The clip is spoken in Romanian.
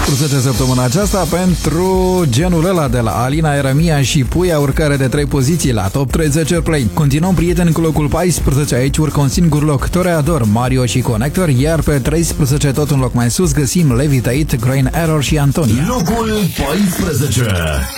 14 săptămâna aceasta pentru genul ăla de la Alina Eremia și Puia, urcare de 3 poziții la Top 30 Airplay. Continuăm, prieteni, cu locul 14, aici urcă un singur loc Toreador, Mario și Connector, iar pe 13 tot un loc mai sus găsim Levitate, Grain Error și Antonia. Locul 14.